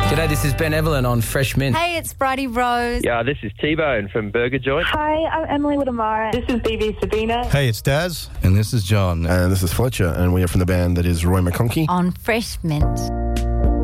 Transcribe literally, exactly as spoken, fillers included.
G'day, this is Ben Evelyn on Fresh Mint. Hey, it's Bridie Rose. Yeah, this is T-Bone from Burger Joint. Hi, I'm Emily Widdamara. This is B B Sabina. Hey, it's Daz. And this is John. And this is Fletcher, and we are from the band that is Roy McConkey. On Fresh Mint.